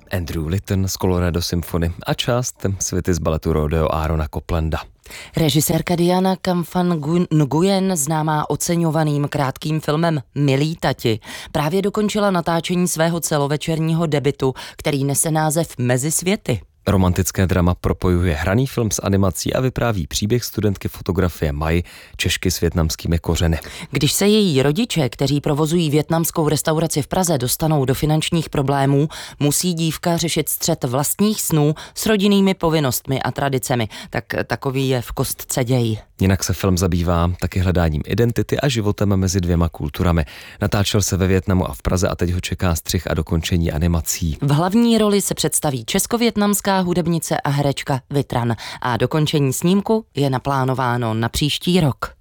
Andrew Litton z Colorado Symphony a část Svity z baletu Rodeo Aarona Coplanda. Režisérka Diana Kampfan Nguyen, známá oceňovaným krátkým filmem Milí tati, právě dokončila natáčení svého celovečerního debutu, který nese název Mezi světy. Romantické drama propojuje hraný film s animací a vypráví příběh studentky fotografie Mai, Češky s vietnamskými kořeny. Když se její rodiče, kteří provozují vietnamskou restauraci v Praze, dostanou do finančních problémů, musí dívka řešit střet vlastních snů s rodinnými povinnostmi a tradicemi. Tak takový je v kostce děj. Jinak se film zabývá taky hledáním identity a životem mezi dvěma kulturami. Natáčel se ve Vietnamu a v Praze a teď ho čeká střih a dokončení animací. V hlavní roli se představí česko-vietnamská hudebnice a herečka Vitran a dokončení snímku je naplánováno na příští rok.